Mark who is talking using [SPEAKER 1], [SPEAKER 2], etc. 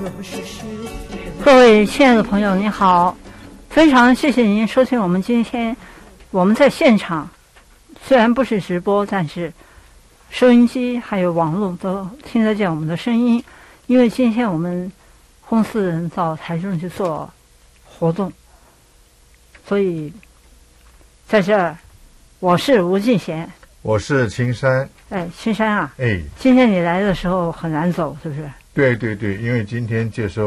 [SPEAKER 1] 各位亲爱的朋友，您好，非常谢谢您收听我们今天我们在现场，虽然不是直播，但是收音机还有网络都听得见我们的声音。因为今天我们公司人到台中去做活动，所以在这儿我是吴敬贤，
[SPEAKER 2] 我是青山。
[SPEAKER 1] 青山啊，
[SPEAKER 2] 哎，
[SPEAKER 1] 今天你来的时候很难走，是不是？
[SPEAKER 2] 对对对，因为今天接收